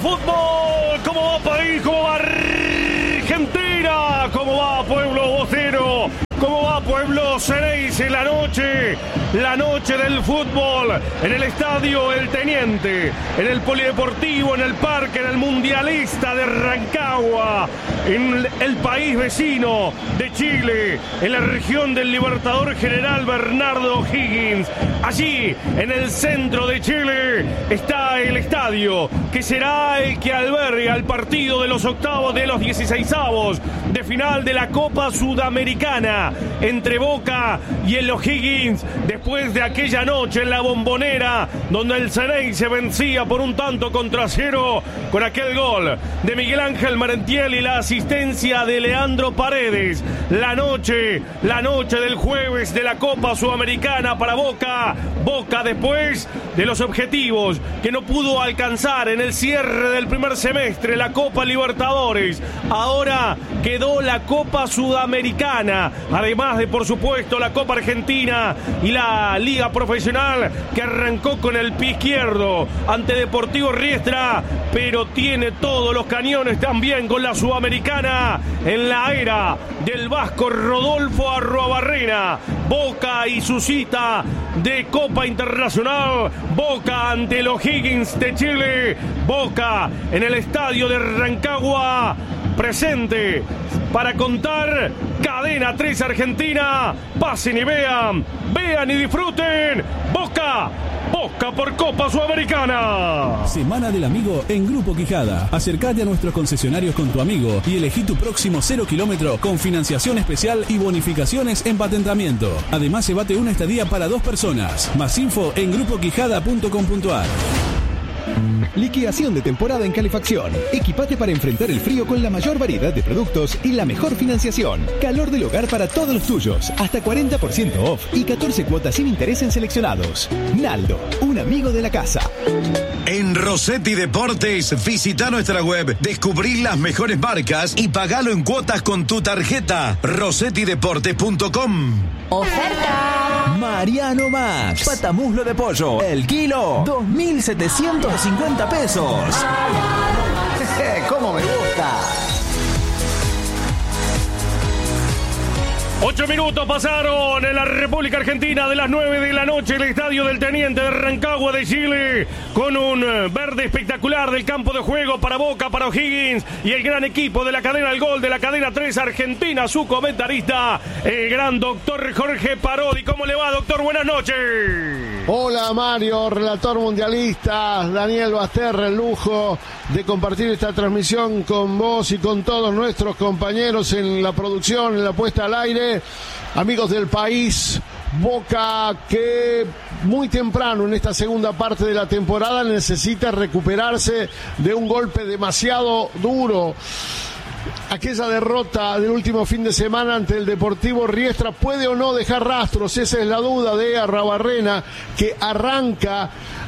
fútbol. ¿Cómo va país? ¿Cómo va Argentina? ¿Cómo va pueblo vocero? ¿Cómo va pueblo Xeneize? La noche del fútbol en el estadio El Teniente, en el polideportivo, en el parque, en el mundialista de Rancagua, en el país vecino de Chile, en la región del Libertador General Bernardo O'Higgins. Allí, en el centro de Chile, está el estadio que será el que alberga el partido de los octavos de los 16avos de final de la Copa Sudamericana entre Boca y el O'Higgins, después de aquella noche en la Bombonera donde el Xeneize vencía por 1-0 con aquel gol de Miguel Ángel Merentiel y la asistencia de Leandro Paredes. La noche del jueves de la Copa Sudamericana para Boca después de los objetivos que no pudo alcanzar en el cierre del primer semestre, la Copa Libertadores. Ahora quedó la Copa Sudamericana, además de, por supuesto, la Copa Argentina y la Liga Profesional, que arrancó con el pie izquierdo ante Deportivo Riestra, pero tiene todos los cañones también con la Sudamericana en la era del vasco Rodolfo Arruabarrena. Boca y su cita de Copa Internacional. Boca ante el O'Higgins de Chile. Boca en el estadio de Rancagua, presente para contar Cadena 3 Argentina. Pasen y vean y disfruten. Boca por Copa Sudamericana. Semana del Amigo en Grupo Quijada. Acércate a nuestros concesionarios con tu amigo y elegí tu próximo 0 kilómetro con financiación especial y bonificaciones en patentamiento. Además, llévate una estadía para 2 personas. Más info en grupoquijada.com.ar. Liquidación de temporada en calefacción. Equipate para enfrentar el frío con la mayor variedad de productos y la mejor financiación. Calor del hogar para todos los tuyos. Hasta 40% off y 14 cuotas sin interés en seleccionados. Naldo, un amigo de la casa. En Rossetti Deportes, visita nuestra web, descubrí las mejores marcas y pagalo en cuotas con tu tarjeta. rossettideportes.com. ¡Oferta! Mariano Max. Patamuslo de pollo. El kilo, 2.750 pesos. ¡Cómo me gusta! 8 minutos pasaron en la República Argentina de las 9 de la noche. El estadio del Teniente de Rancagua de Chile, con un verde espectacular del campo de juego para Boca, para O'Higgins y el gran equipo de la cadena El Gol, de la cadena 3 Argentina. Su comentarista, el gran doctor Jorge Parodi. ¿Cómo le va, doctor? Buenas noches. Hola, Mario, relator mundialista, Daniel Basterra. El lujo de compartir esta transmisión con vos y con todos nuestros compañeros en la producción, en la puesta al aire. Amigos del país, Boca que muy temprano en esta segunda parte de la temporada necesita recuperarse de un golpe demasiado duro. Aquella derrota del último fin de semana ante el Deportivo Riestra puede o no dejar rastros. Esa es la duda de Arruabarrena, que arranca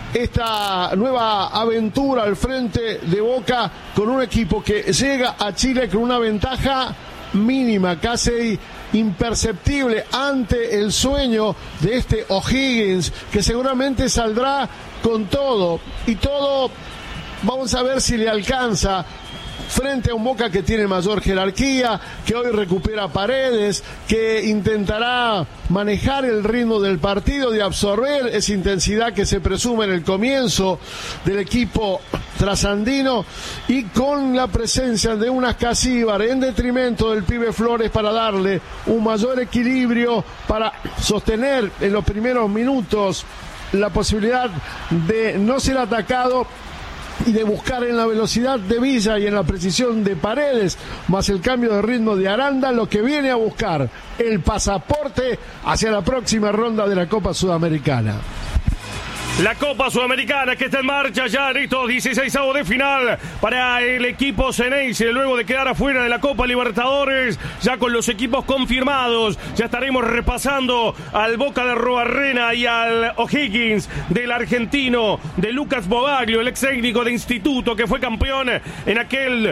esta nueva aventura al frente de Boca con un equipo que llega a Chile con una ventaja mínima, casi imperceptible ante el sueño de este O'Higgins, que seguramente saldrá con todo, y todo vamos a ver si le alcanza frente a un Boca que tiene mayor jerarquía, que hoy recupera Paredes, que intentará manejar el ritmo del partido, de absorber esa intensidad que se presume en el comienzo del equipo trasandino, y con la presencia de un Ascasíbar en detrimento del pibe Flores para darle un mayor equilibrio, para sostener en los primeros minutos la posibilidad de no ser atacado y de buscar en la velocidad de Villa y en la precisión de Paredes, más el cambio de ritmo de Aranda, lo que viene a buscar el pasaporte hacia la próxima ronda de la Copa Sudamericana. La Copa Sudamericana que está en marcha ya en estos 16avos de final para el equipo Xeneize, luego de quedar afuera de la Copa Libertadores, ya con los equipos confirmados. Ya estaremos repasando al Boca de Arruabarrena y al O'Higgins del argentino, de Lucas Bobaglio, el ex técnico de Instituto, que fue campeón en aquel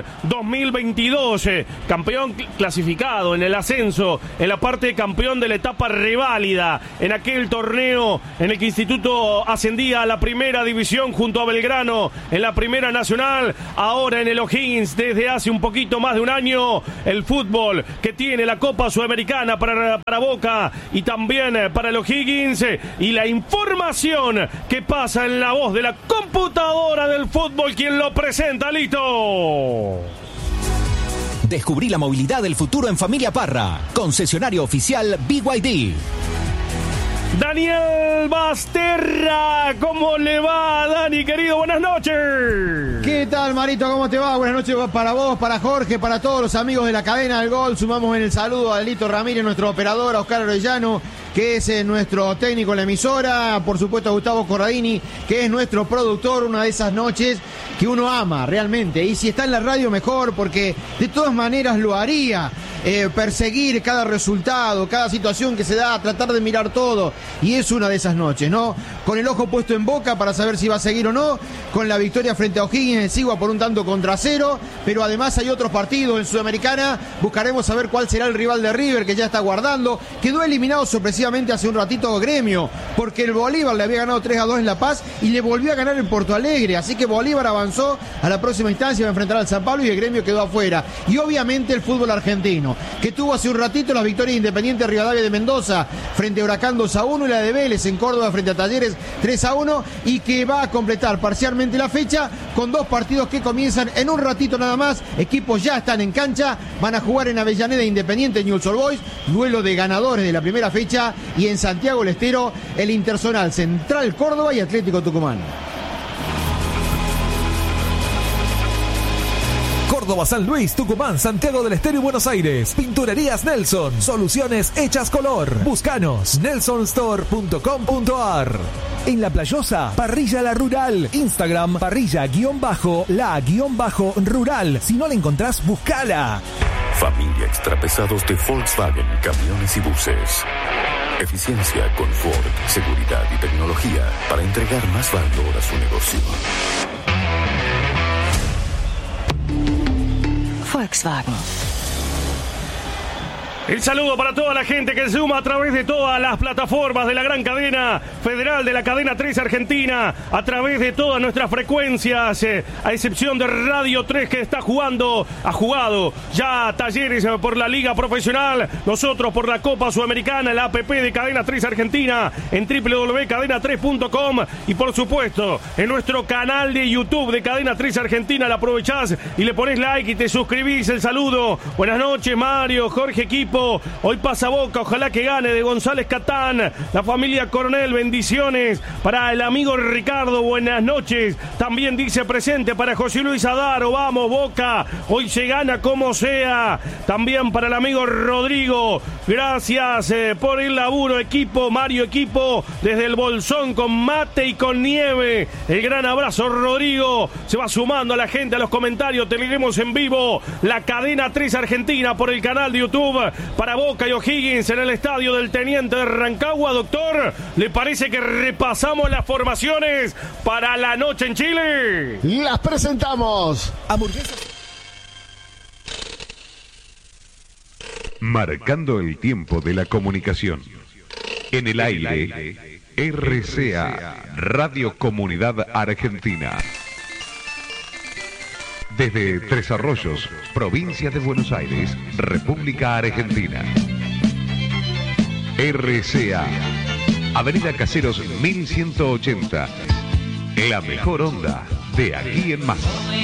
2022, campeón clasificado en el ascenso, en la parte de campeón de la etapa reválida, en aquel torneo en el que Instituto ascendió ascendía a la primera división junto a Belgrano en la primera nacional, ahora en el O'Higgins desde hace un poquito más de un año. El fútbol que tiene la Copa Sudamericana para Boca y también para el O'Higgins, y la información que pasa en la voz de la computadora del fútbol. ¿Quién lo presenta? ¡Listo! Descubrí la movilidad del futuro en Familia Parra, concesionario oficial BYD. Daniel Basterra, ¿cómo le va, Dani, querido? Buenas noches. ¿Qué tal, Marito? ¿Cómo te va? Buenas noches para vos, para Jorge, para todos los amigos de la cadena del gol. Sumamos en el saludo a Lito Ramírez, nuestro operador, a Oscar Orellano, que es nuestro técnico en la emisora, por supuesto a Gustavo Corradini, que es nuestro productor. Una de esas noches que uno ama realmente, y si está en la radio mejor, porque de todas maneras lo haría, perseguir cada resultado, cada situación que se da, tratar de mirar todo, y es una de esas noches, ¿no? Con el ojo puesto en Boca para saber si va a seguir o no, con la victoria frente a O'Higgins en Sigua por 1-0, pero además hay otros partidos en Sudamericana. Buscaremos saber cuál será el rival de River, que ya está guardando. Quedó eliminado sorpresivamente hace un ratito Gremio, porque el Bolívar le había ganado 3-2 en La Paz y le volvió a ganar en Porto Alegre, así que Bolívar avanzó a la próxima instancia, va a enfrentar al San Pablo, y el Gremio quedó afuera. Y obviamente el fútbol argentino, que tuvo hace un ratito las victorias Independiente Rivadavia de Mendoza frente a Huracán 2-1, y la de Vélez en Córdoba frente a Talleres 3-1, y que va a completar parcialmente la fecha con dos partidos que comienzan en un ratito nada más. Equipos ya están en cancha, van a jugar en Avellaneda Independiente Newell's Old Boys, duelo de ganadores de la primera fecha, y en Santiago del Estero el Intersonal Central Córdoba y Atlético Tucumán. Córdoba, San Luis, Tucumán, Santiago del Estero y Buenos Aires. Pinturerías Nelson. Soluciones hechas color. Búscanos. nelsonstore.com.ar. En La Playosa, Parrilla La Rural. Instagram, parrilla-la-rural. Si no la encontrás, búscala. Familia Extrapesados de Volkswagen, camiones y buses. Eficiencia, confort, seguridad y tecnología para entregar más valor a su negocio. Volkswagen. El saludo para toda la gente que se suma a través de todas las plataformas de la gran cadena federal de la cadena 3 Argentina, a través de todas nuestras frecuencias, a excepción de Radio 3, que ha jugado ya Talleres por la Liga Profesional, nosotros por la Copa Sudamericana, la APP de Cadena 3 Argentina en www.cadena3.com, y por supuesto en nuestro canal de YouTube de Cadena 3 Argentina. La aprovechás y le pones like y te suscribís. El saludo, buenas noches Mario, Jorge, equipo. Hoy pasa Boca, ojalá que gane, de González Catán, la familia Coronel, bendiciones para el amigo Ricardo, buenas noches, también dice presente para José Luis Adaro, vamos Boca, hoy se gana como sea, también para el amigo Rodrigo, gracias por el laburo equipo, Mario equipo, desde el Bolsón con mate y con nieve, el gran abrazo Rodrigo, se va sumando a la gente a los comentarios, te leeremos en vivo, la cadena 3 Argentina por el canal de YouTube, para Boca y O'Higgins en el estadio del Teniente de Rancagua. Doctor, ¿le parece que repasamos las formaciones para la noche en Chile? Las presentamos. Marcando el tiempo de la comunicación. En el aire, RCA, Radio Comunidad Argentina. Desde Tres Arroyos, provincia de Buenos Aires, República Argentina. RCA, Avenida Caseros 1180. La mejor onda de aquí en más.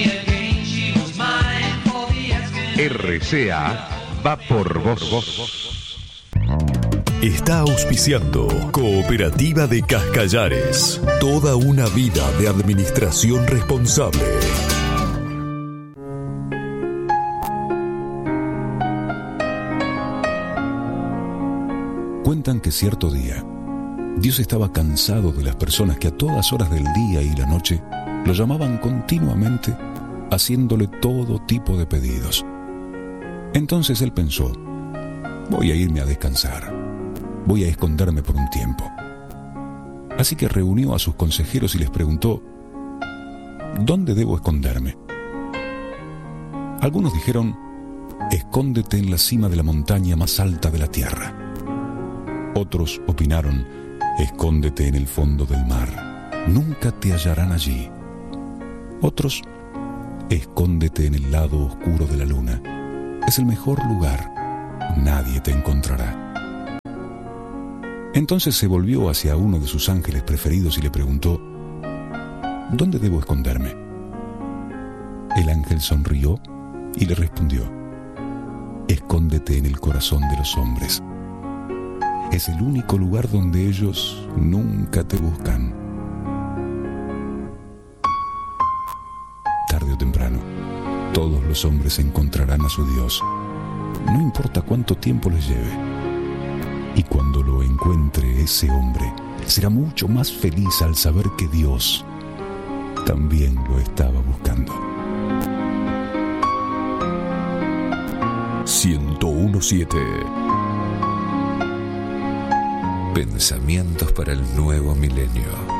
RCA va por vos. Está auspiciando Cooperativa de Cascallares. Toda una vida de administración responsable. Cuentan que cierto día, Dios estaba cansado de las personas que a todas horas del día y la noche lo llamaban continuamente, haciéndole todo tipo de pedidos. Entonces él pensó, voy a irme a descansar, voy a esconderme por un tiempo. Así que reunió a sus consejeros y les preguntó, ¿dónde debo esconderme? Algunos dijeron, escóndete en la cima de la montaña más alta de la tierra. Otros opinaron, escóndete en el fondo del mar, nunca te hallarán allí. Otros, escóndete en el lado oscuro de la luna. Es el mejor lugar. Nadie te encontrará. Entonces se volvió hacia uno de sus ángeles preferidos y le preguntó: ¿dónde debo esconderme? El ángel sonrió y le respondió: escóndete en el corazón de los hombres. Es el único lugar donde ellos nunca te buscan. Tarde o temprano, todos los hombres encontrarán a su Dios, no importa cuánto tiempo les lleve. Y cuando lo encuentre ese hombre, será mucho más feliz al saber que Dios también lo estaba buscando. 1017 Pensamientos para el nuevo milenio.